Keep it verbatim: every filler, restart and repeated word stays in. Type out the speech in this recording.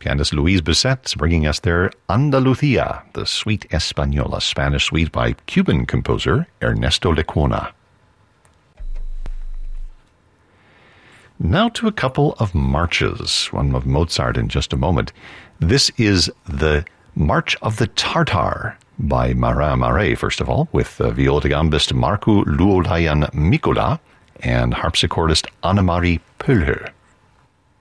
Candice Louise Bisset's bringing us their Andalucia, the Suite Española, Spanish suite by Cuban composer Ernesto Lecuona. Now to a couple of marches, one of Mozart in just a moment. This is the March of the Tartar by Marin Marais, first of all, with uh, viola da gambist Marco Luolayan Mikula and harpsichordist Annemarie Pöhlher.